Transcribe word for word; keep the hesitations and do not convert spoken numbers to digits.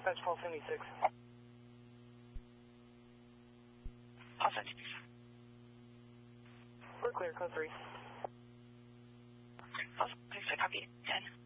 That's twelve seventy-six. I'll send you. We're clear, code three. Also, please, I copy ten.